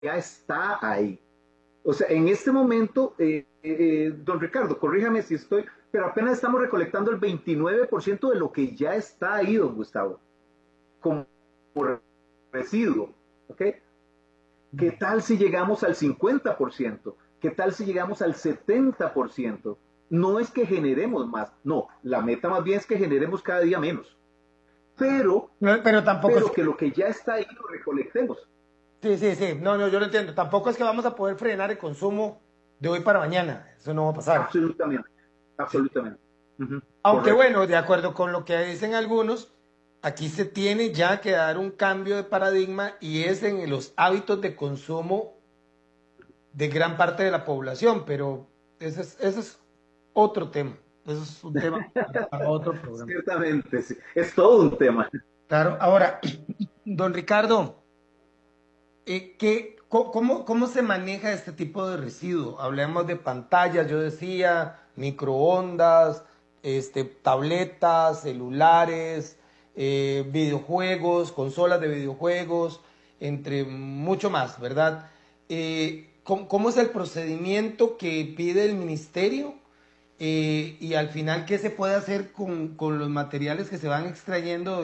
ya está ahí. O sea, en este momento, don Ricardo, corríjame si estoy, pero apenas estamos recolectando el 29% de lo que ya está ahí, don Gustavo, como residuo. ¿Ok? ¿Qué tal si llegamos al 50%? ¿Qué tal si llegamos al 70%? No es que generemos más, no, la meta más bien es que generemos cada día menos, pero, No, pero tampoco es pero que... que lo que ya está ahí lo recolectemos. Sí, sí, sí. No, no, yo lo entiendo. Tampoco es que vamos a poder frenar el consumo de hoy para mañana. Eso no va a pasar. Absolutamente, Sí. absolutamente. Ujú, Aunque correcto. bueno, de acuerdo con lo que dicen algunos, aquí se tiene ya que dar un cambio de paradigma y es en los hábitos de consumo de gran parte de la población, pero ese es otro tema. Eso es un tema para otro programa. Ciertamente, sí. Es todo un tema. Claro, ahora, don Ricardo, cómo se maneja este tipo de residuo? Hablemos de pantallas, yo decía, microondas, tabletas, celulares, videojuegos, consolas de videojuegos, entre mucho más, ¿verdad? ¿Cómo es el procedimiento que pide el ministerio? Y al final, ¿qué se puede hacer con los materiales que se van extrayendo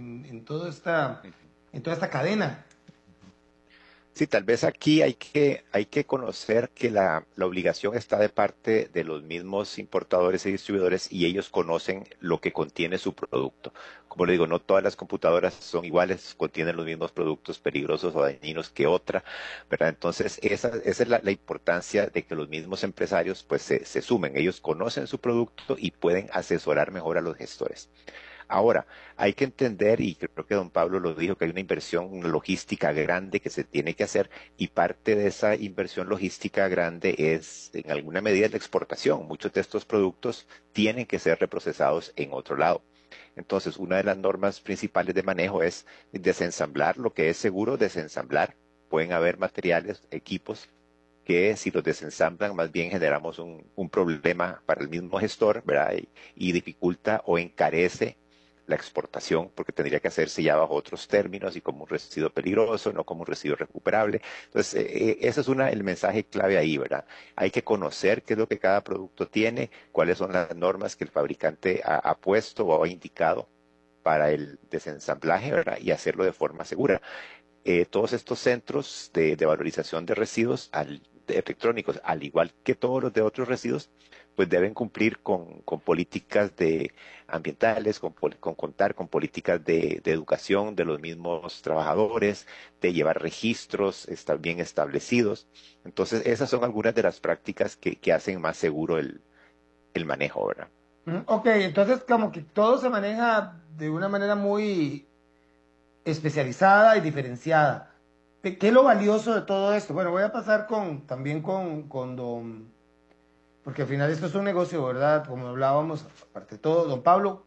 en toda esta cadena? Sí, tal vez aquí hay que conocer que la obligación está de parte de los mismos importadores y distribuidores y ellos conocen lo que contiene su producto. Como le digo, no todas las computadoras son iguales, contienen los mismos productos peligrosos o dañinos que otra, ¿verdad? Entonces, esa es la importancia de que los mismos empresarios pues se sumen. Ellos conocen su producto y pueden asesorar mejor a los gestores. Ahora, hay que entender, y creo que don Pablo lo dijo, que hay una inversión logística grande que se tiene que hacer y parte de esa inversión logística grande es en alguna medida la exportación. Muchos de estos productos tienen que ser reprocesados en otro lado. Entonces, una de las normas principales de manejo es desensamblar lo que es seguro desensamblar. Pueden haber materiales, equipos que si los desensamblan más bien generamos un problema para el mismo gestor, ¿verdad? Y dificulta o encarece la exportación porque tendría que hacerse ya bajo otros términos y como un residuo peligroso, no como un residuo recuperable. Entonces, ese es el mensaje clave ahí, ¿verdad? Hay que conocer qué es lo que cada producto tiene, cuáles son las normas que el fabricante ha puesto o ha indicado para el desensamblaje, ¿verdad? Y hacerlo de forma segura. Todos estos centros de valorización de residuos de electrónicos, al igual que todos los de otros residuos, pues deben cumplir con políticas ambientales, con contar con políticas de educación de los mismos trabajadores, de llevar registros bien establecidos. Entonces, esas son algunas de las prácticas que hacen más seguro el manejo, ¿verdad? Ok, entonces como que todo se maneja de una manera muy especializada y diferenciada. ¿Qué es lo valioso de todo esto? Bueno, voy a pasar también con don, porque al final esto es un negocio, ¿verdad? Como hablábamos, aparte de todo, don Pablo,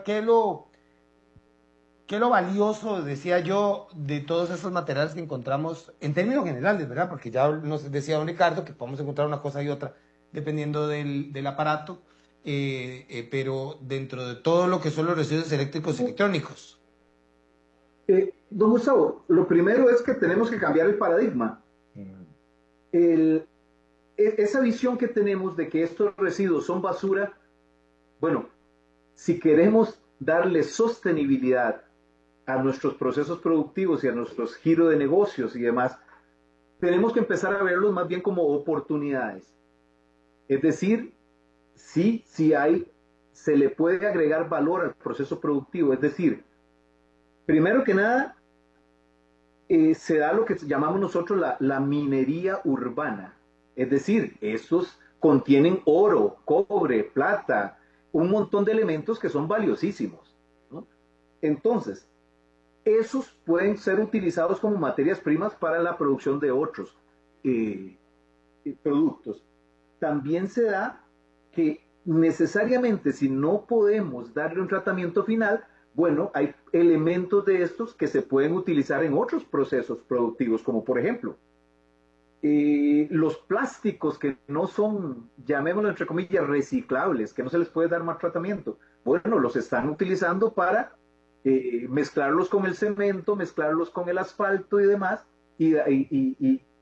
qué es lo valioso, decía yo, de todos esos materiales que encontramos en términos generales, ¿verdad? Porque ya nos decía don Ricardo que podemos encontrar una cosa y otra dependiendo del aparato, pero dentro de todo lo que son los residuos eléctricos y electrónicos. Don Gustavo, lo primero es que tenemos que cambiar el paradigma. El, Esa visión que tenemos de que estos residuos son basura, bueno, si queremos darle sostenibilidad a nuestros procesos productivos y a nuestros giros de negocios y demás, tenemos que empezar a verlos más bien como oportunidades. Es decir, sí hay, se le puede agregar valor al proceso productivo. Es decir, primero que nada, se da lo que llamamos nosotros la minería urbana. Es decir, estos contienen oro, cobre, plata, un montón de elementos que son valiosísimos, ¿no? Entonces, esos pueden ser utilizados como materias primas para la producción de otros eh, productos. También se da que necesariamente si no podemos darle un tratamiento final, bueno, hay elementos de estos que se pueden utilizar en otros procesos productivos, como por ejemplo, los plásticos que no son, llamémoslo entre comillas, reciclables, que no se les puede dar más tratamiento. Bueno, los están utilizando para mezclarlos con el cemento, mezclarlos con el asfalto y demás, y